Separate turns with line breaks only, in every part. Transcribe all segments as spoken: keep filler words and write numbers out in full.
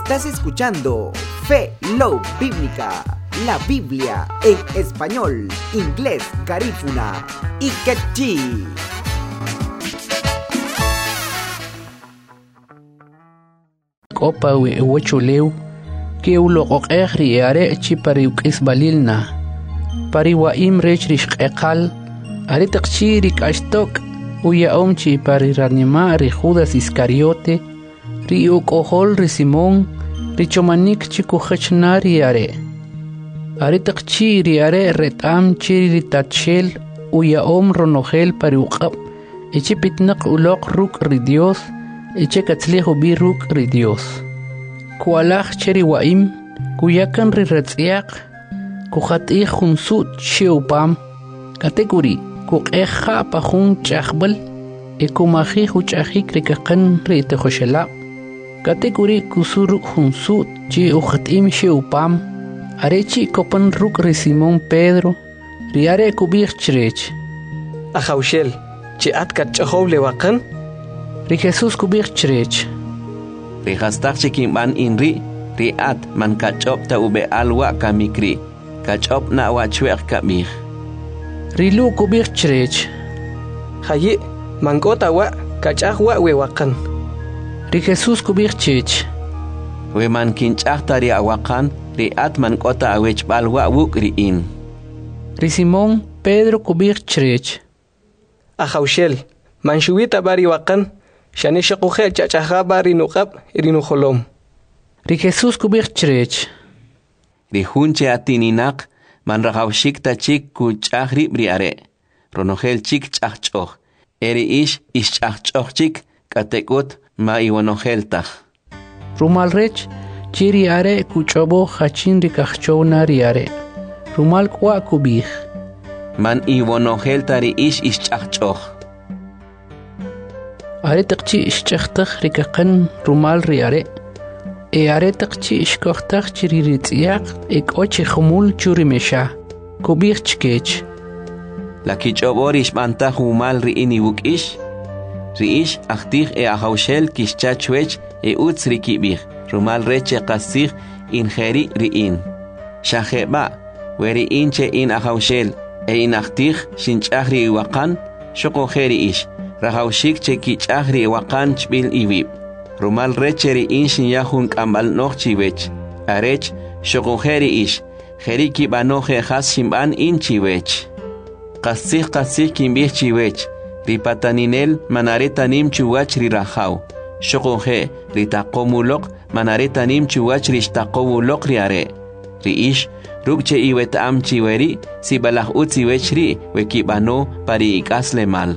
Estás escuchando Fe Love Bíblica, la Biblia en español, inglés, garífuna y quechí.
Copa huechuleu, que ulo oqehri are chipari isbalilna. Pariwa imrech rishqeqal, are taqchiri kashtok, uya omchi pari ranima ri Judas Iscariote, ri ukohol ri Simón, ri chomanik chiku hachnari are. Are taqchiri are retam chiri tachel, uya om ronogel pari uqab, eche pitnaq ulok ruk ri Dios, eche katzlejo bi ruk ri Dios. Kualach cheri waim, kuyakan ri retziaq, kuhatih hunsut shiupam, kategori kuqeja pahun chahbal, ekumahi huchahik rikakan rite hoshela, kategori kusur hunsut chi uhatim shiupam, arechi kopan ruk ri Simón Pedro, riare kubich chrech.
Ajaushel, chi atkat chahoble wakan?
Ri Jesus kubich chrech.
Ri hastak chikin ban inri, ri at man kachop ta ube alwa kamikri. Kachop na wachwek kamih.
Rilu kubich chrech.
Hayi, mangota wa, kachah wa we wakan.
Ri Jesus kubich chech.
We man kinchah tari awakan, ri at man kota awech balwa wuk ri in.
Ri Simón Pedro kubich chrech.
Ajaushel, man shuwita bari wakan, shani shakuhe chachaha bari nukab, irinu holom.
Ri Jesus kubich chrech.
Ri hunche atininak, man rahawshik ta chik ku chahri briare. Ronogel chik chahchoch. Eri ish ish chahchoch chik, katekut ma iwanogel tach.
Rumal rech, chiri are ku chobo hachin ri kachchow nari are. Rumal kwa kubich.
Man iwanogel tari ish ish chahchoch.
Are taqchi ish chahtach ri kakan rumal ri are. E are taqchi ishkohtach chiri ritziaq ek oche khumul churi mesha. Kubich chkech.
La kichobor ish mantah humal ri ini wuk ish. Ri ish achtich e ahaushel kishcha chwech e utz ri kibich. Rumal reche qasich injeri ri in. Shaheba, we ri inche in ahaushel e in achtich shinchahri iwakan, shokojeri ish. Rahaushik che kichahri iwakan chbil iwib. Rumal recheri inshin yahun kambal nochchiwech. Arech, shokojeri ish. Jeri kibanoje has shimban inchiwech. Kasih kasih kimbih chiwech. Ripataninel manaretanim chuwach rirahau. Shokoje, ritakomulok manaretanim chuwach ristakowulok riare. Riish, rukche iwet am chiweri, si balah utziwech ri, wekibano pari ikasle mal.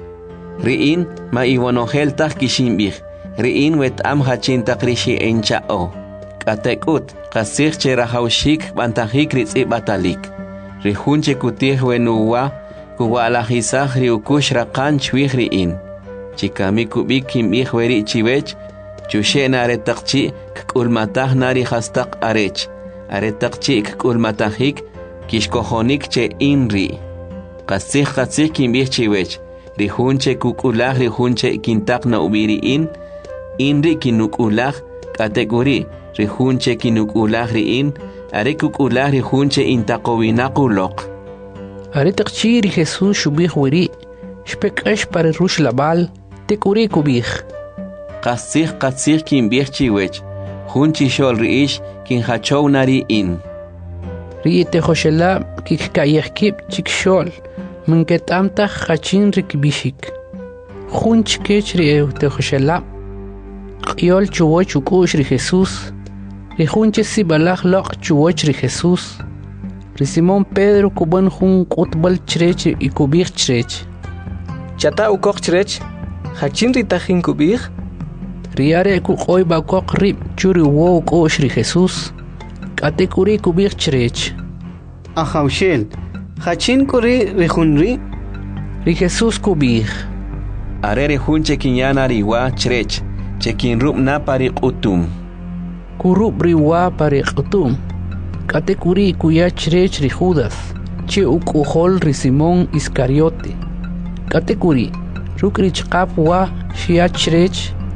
Riin, ma iwanogel tach kishimbih. Riin wet am hachintak rishi enchao. Katekut, kasih che rahaushik bantahik ritzi batalik. Rihunche kutih wenuwa, kuwalahizah riukush rakan chwih riin. Chikami kubik kimbih weri chiwech, chushe naretakchi kulmatah nari hastak arech. Aretakchi kulmatahik, kishkohonik che inri. Kasih kasih kimbih chiwech. Rihunche kukulah rihunche kintak na ubiriin. Inri kinukulah kategori rihunche kinukulah riin. Are kukulah rihunche intakowinakulok.
Are taqchiri Jesus shubih weri. Shpek esh pare rush labal. Tekuri kubih.
Kasih kasih kimbih chiwech. Hunchi shol riish kin hachow nari in.
Ri te hoshela kik kayekib chik shol. Minket amta hachin rikbishik. Hunch kech ri te hoshela. Yol chuwo chukush ri Jesus. Ri hunche si balach lok chuwoch ri Jesus. Ri Simón Pedro kuban hun kutbal chrech y kubich chrech.
Chata ukok chrech, hachin ritachin kubich.
Riare kukoy bakok rib churi wo kosh ri Jesus. Kate kuri kubich chrech.
Ajaushel, hachin kuri rihunri.
Ri Jesus kubich.
Are rihunche kinyana riwa chrech. Chekin rub na pari utum.
Kurub riwa pari utum. Kate kuri kuya chrech ri Judas. Che ukuhol ri Simón Iscariote. Kate kuri. Ruk ri chqap wa shia chrech.